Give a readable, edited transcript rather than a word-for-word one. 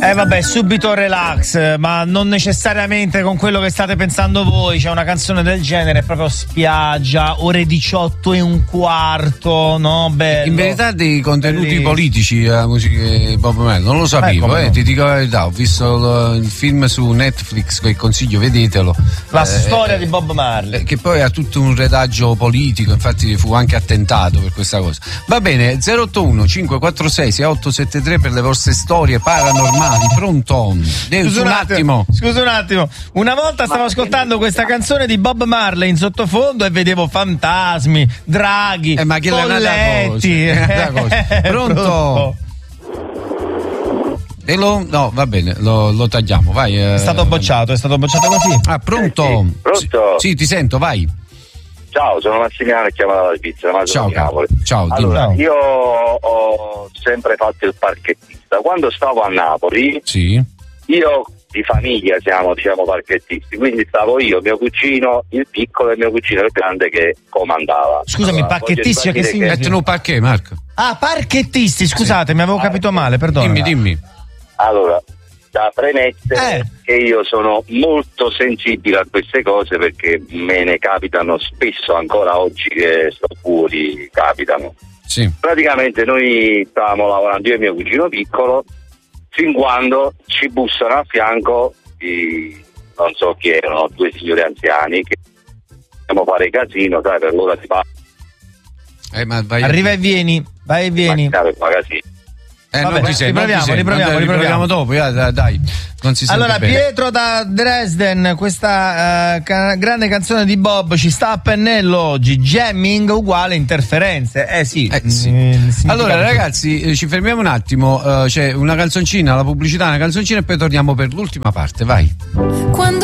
Vabbè, subito relax, ma non necessariamente con quello che state pensando voi. C'è una canzone del genere, proprio spiaggia, ore 18:15, no? Bello. In verità dei contenuti politici la musica di Bob Marley, non lo sapevo, no. Ti dico la verità, ho visto il film su Netflix, che consiglio, vedetelo. La storia di Bob Marley. Che poi ha tutto un retaggio politico, infatti fu anche attentato per questa cosa. Va bene, 081 546 6873 per le vostre storie paranormali. Pronto? Scusa un attimo. Una volta stavo ascoltando questa canzone di Bob Marley in sottofondo e vedevo fantasmi, draghi, ma che colletti. Pronto? No, va bene, lo tagliamo, vai. È stato bocciato così. Ah, pronto? Sì, pronto? Sì, ti sento, vai. Ciao, sono Massimiliano e chiamo dalla Svizzera, ma sono di Napoli. Ciao, allora, io ho sempre fatto il parchettista. Quando stavo a Napoli, sì, io di famiglia siamo, diciamo, parchettisti, quindi stavo io, mio cugino, il piccolo, e mio cugino il grande che comandava. Scusami, allora, parchettisti che significa? Mettono un parquet, Marco. Ah, parchettisti, scusate, mi avevo capito male, perdono. Dimmi. Allora, da premettere che io sono molto sensibile a queste cose, perché me ne capitano spesso, ancora oggi che sto fuori capitano. Sì. Praticamente noi stavamo lavorando, io e mio cugino piccolo, fin quando ci bussano a fianco non so chi erano, due signori anziani che dobbiamo fare casino, sai, per l'ora si fa. Ma vai Arriva e vieni, vai e vieni. Vabbè, riproviamo dopo, dai. Non si sente allora, bene. Pietro da Dresden, questa grande canzone di Bob ci sta a pennello oggi. Jamming uguale interferenze. Sì. Allora, ragazzi, ci fermiamo un attimo. C'è una canzoncina, la pubblicità, una canzoncina, e poi torniamo per l'ultima parte. Vai. Quando